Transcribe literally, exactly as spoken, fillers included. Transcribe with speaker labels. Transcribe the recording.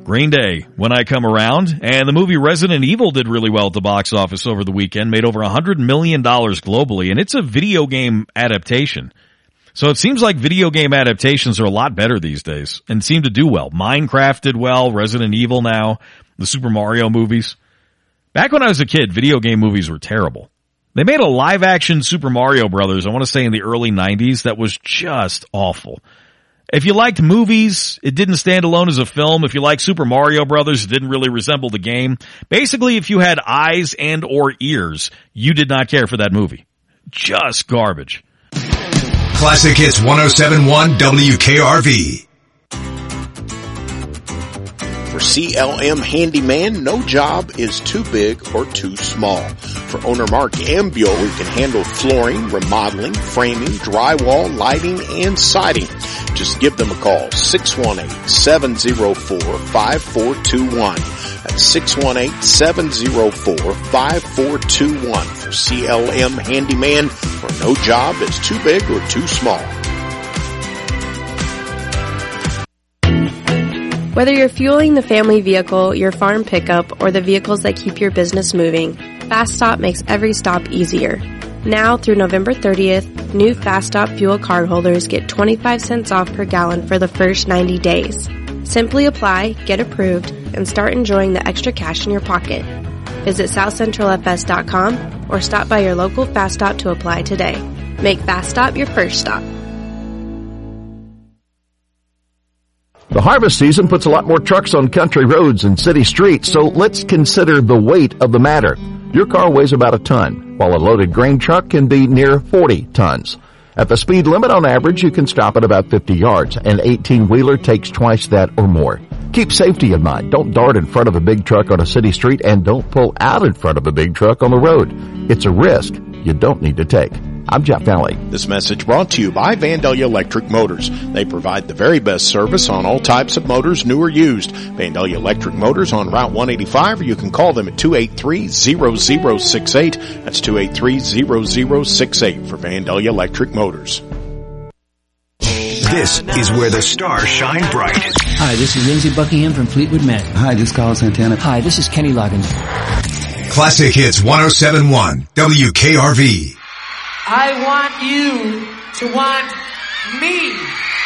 Speaker 1: Green Day, When I Come Around, and the movie Resident Evil did really well at the box office over the weekend, made over one hundred million dollars globally, and it's a video game adaptation. So it seems like video game adaptations are a lot better these days and seem to do well. Minecraft did well, Resident Evil now, the Super Mario movies. Back when I was a kid, video game movies were terrible. They made a live-action Super Mario Brothers, I want to say in the early nineties, that was just awful. If you liked movies, it didn't stand alone as a film. If you liked Super Mario Brothers, it didn't really resemble the game. Basically, if you had eyes and or ears, you did not care for that movie. Just garbage.
Speaker 2: Classic Hits one oh seven point one W K R V.
Speaker 3: For C L M Handyman, no job is too big or too small. For owner Mark Ambule, who can handle flooring, remodeling, framing, drywall, lighting, and siding. Just give them a call, six one eight, seven oh four, five four two one. That's six one eight, seven oh four, five four two one for C L M Handyman, where no job is too big or too small.
Speaker 4: Whether you're fueling the family vehicle, your farm pickup, or the vehicles that keep your business moving, Fast Stop makes every stop easier. Now through November thirtieth, new Fast Stop fuel cardholders get twenty-five cents off per gallon for the first ninety days. Simply apply, get approved, and start enjoying the extra cash in your pocket. Visit south central f s dot com or stop by your local Fast Stop to apply today. Make Fast Stop your first stop.
Speaker 5: The harvest season puts a lot more trucks on country roads and city streets, so let's consider the weight of the matter. Your car weighs about a ton, while a loaded grain truck can be near forty tons. At the speed limit on average, you can stop at about fifty yards. An eighteen-wheeler takes twice that or more. Keep safety in mind. Don't dart in front of a big truck on a city street, and don't pull out in front of a big truck on the road. It's a risk you don't need to take. I'm Jeff Valley.
Speaker 3: This message brought to you by Vandalia Electric Motors. They provide the very best service on all types of motors, new or used. Vandalia Electric Motors on Route one eighty-five, or you can call them at two eight three, zero zero six eight. That's two eight three, zero zero six eight for Vandalia Electric Motors.
Speaker 2: This is where the stars shine bright.
Speaker 6: Hi, this is Lindsey Buckingham from Fleetwood Mac.
Speaker 7: Hi, this is Carlos Santana.
Speaker 6: Hi, this is Kenny Loggins.
Speaker 2: Classic Hits one oh seven point one W K R V.
Speaker 8: I want you to want me.